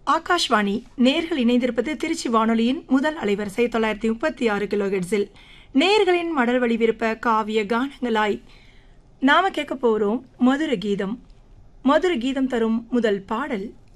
ஆகாஷ்வாணி நேர்கள் இணைந்திருப்பது திருச்சி வானொலியின் முதல் அலைவரிசை 936 கிலோஹெர்ட்ஸில் நேர்களின் மடல் வழி விருப்ப காவிய கானங்களாய் நாம கேட்க போறோம் மதுர கீதம். மதுர கீதம் தரும் முதல் பாடல்